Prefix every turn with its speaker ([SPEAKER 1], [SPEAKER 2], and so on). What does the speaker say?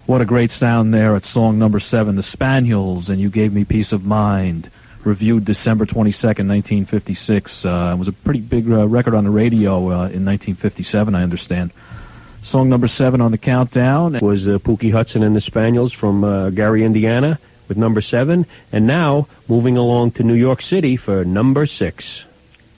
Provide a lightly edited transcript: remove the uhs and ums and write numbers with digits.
[SPEAKER 1] What a great sound there at song number 7, The Spaniels, and You Gave Me Peace of Mind. Reviewed December 22nd, 1956. It was a pretty big record on the radio in 1957, I understand. Song number 7 on the countdown
[SPEAKER 2] was Pookie Hudson and the Spaniels from Gary, Indiana, with number 7. And now, moving along to New York City for number 6.